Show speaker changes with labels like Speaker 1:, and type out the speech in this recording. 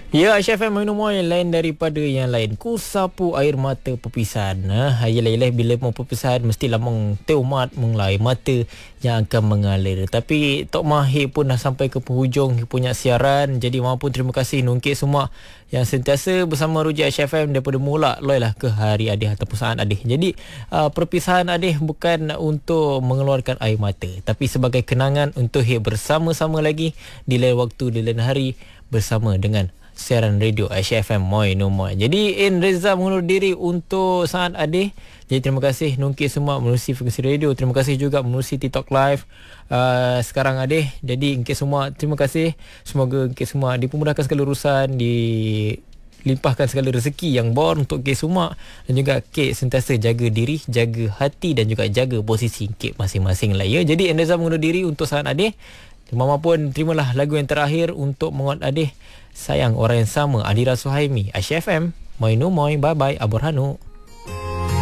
Speaker 1: Ya, HFM minum yang lain daripada yang lain. Ku sapu air mata perpisahan. Yelah, bila mau perpisahan mestilah mong teumat menglai mata yang akan mengalir. Tapi Tok Mahir pun dah sampai ke penghujung punya siaran. Jadi maupun terima kasih nungkit semua yang sentiasa bersama Ruja HFM daripada mula lah ke hari Adih ataupun saat Adih. Jadi perpisahan Adih bukan untuk mengeluarkan air mata, tapi sebagai kenangan untuk bersama-sama lagi di lain waktu, di lain hari bersama dengan siaran radio HFM Moi No Moi. Jadi Reza mengundur diri untuk saat Adih. Jadi terima kasih nungkit semua menerusi frekuensi radio. Terima kasih juga menerusi TikTok Live sekarang Adih. Jadi Encik semua terima kasih. Semoga Encik semua dipermudahkan segala urusan, dilimpahkan segala rezeki yang bor untuk Encik semua. Dan juga Encik sentiasa jaga diri, jaga hati dan juga jaga posisi Encik masing-masing lah ya. Jadi Reza mengundur diri untuk saat Adih. Mama pun terimalah lagu yang terakhir untuk menguat Adih. Sayang orang yang sama, Adira Suhaimi, HFM Moi No Moi. Bye bye, Aborhanu.